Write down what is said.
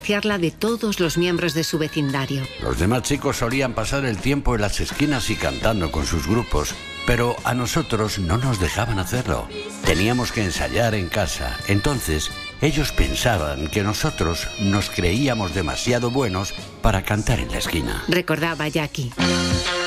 de todos los miembros de su vecindario. Los demás chicos solían pasar el tiempo en las esquinas y cantando con sus grupos, pero a nosotros no nos dejaban hacerlo. Teníamos que ensayar en casa. Entonces, ellos pensaban que nosotros nos creíamos demasiado buenos para cantar en la esquina. Recordaba Jackie.